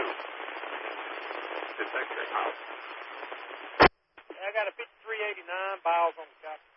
Detector house. I got a 5389 Biles on the copy.